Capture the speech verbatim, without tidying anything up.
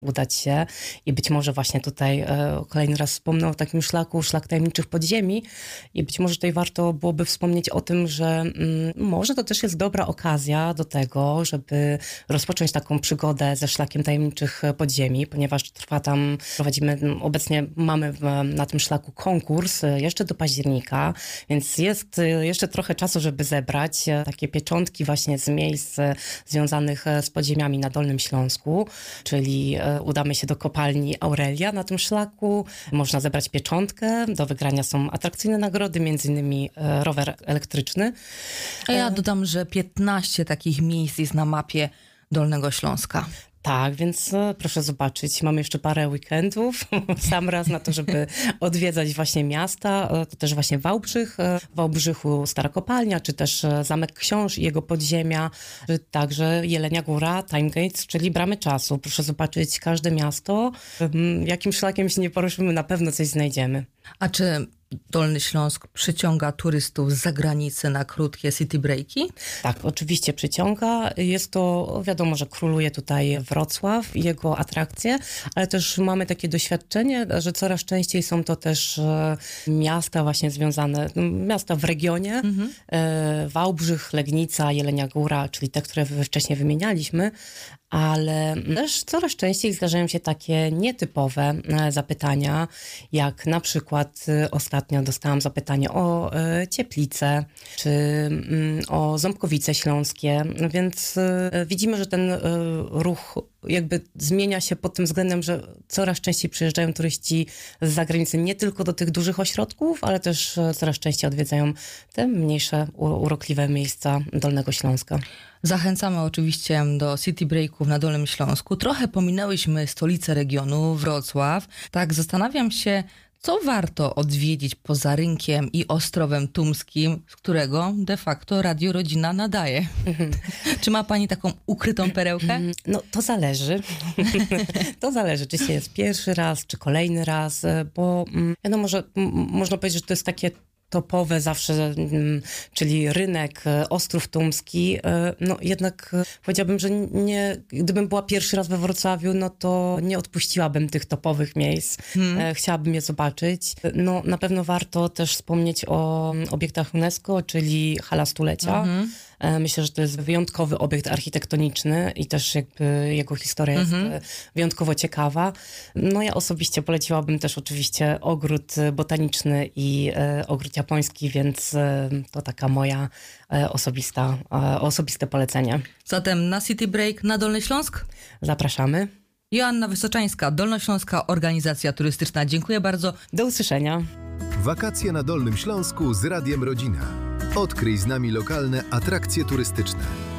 udać się i być może właśnie tutaj e, kolejny raz wspomnę o takim szlaku, szlak tajemniczych podziemi i być może tutaj warto byłoby wspomnieć o tym, że mm, może to też jest dobra okazja do tego, żeby rozpocząć taką przygodę ze szlakiem tajemniczych podziemi, ponieważ trwa tam, prowadzimy, obecnie mamy w, na tym szlaku konkurs jeszcze do października, więc jest jeszcze trochę czasu, żeby zebrać takie pieczątki właśnie z miejsc związanych z podziemiami na Dolnym Śląsku, czyli udamy się do kopalni Aurelia na tym szlaku. Można zebrać pieczątkę. Do wygrania są atrakcyjne nagrody, między innymi rower elektryczny. A ja dodam, że piętnaście takich miejsc jest na mapie Dolnego Śląska. Tak, więc proszę zobaczyć, mamy jeszcze parę weekendów, sam raz na to, żeby odwiedzać właśnie miasta, to też właśnie Wałbrzych, w Wałbrzychu Stara Kopalnia, czy też Zamek Książ i jego podziemia, czy także Jelenia Góra, Time Gates, czyli Bramy Czasu. Proszę zobaczyć każde miasto, jakim szlakiem się nie poruszymy, na pewno coś znajdziemy. A czy Dolny Śląsk przyciąga turystów z zagranicy na krótkie city breaki? Tak, oczywiście przyciąga. Jest to, wiadomo, że króluje tutaj Wrocław i jego atrakcje, ale też mamy takie doświadczenie, że coraz częściej są to też miasta właśnie związane, miasta w regionie, mhm. Wałbrzych, Legnica, Jelenia Góra, czyli te, które wcześniej wymienialiśmy, ale też coraz częściej zdarzają się takie nietypowe zapytania, jak na przykład ostatnio dostałam zapytanie o Cieplice, czy o Ząbkowice Śląskie, więc widzimy, że ten ruch jakby zmienia się pod tym względem, że coraz częściej przyjeżdżają turyści z zagranicy nie tylko do tych dużych ośrodków, ale też coraz częściej odwiedzają te mniejsze, urokliwe miejsca Dolnego Śląska. Zachęcamy oczywiście do city breaków na Dolnym Śląsku. Trochę pominęłyśmy stolicę regionu, Wrocław. Tak, zastanawiam się, co warto odwiedzić poza Rynkiem i Ostrowem Tumskim, z którego de facto Radio Rodzina nadaje. Czy ma pani taką ukrytą perełkę? No to zależy. To zależy, czy się jest pierwszy raz, czy kolejny raz, bo wiadomo, że można powiedzieć, że to jest takie topowe zawsze, czyli Rynek, Ostrów Tumski, no jednak powiedziałabym, że nie, gdybym była pierwszy raz we Wrocławiu, no to nie odpuściłabym tych topowych miejsc. Hmm. Chciałabym je zobaczyć. No na pewno warto też wspomnieć o obiektach UNESCO, czyli Hala Stulecia. Mhm. Myślę, że to jest wyjątkowy obiekt architektoniczny i też jakby jego historia mhm. jest wyjątkowo ciekawa. No ja osobiście poleciłabym też oczywiście ogród botaniczny i ogród japoński, więc to taka moja osobista, osobiste polecenie. Zatem na City Break na Dolny Śląsk? Zapraszamy. Joanna Wysoczańska, Dolnośląska Organizacja Turystyczna. Dziękuję bardzo. Do usłyszenia. Wakacje na Dolnym Śląsku z Radiem Rodzina. Odkryj z nami lokalne atrakcje turystyczne.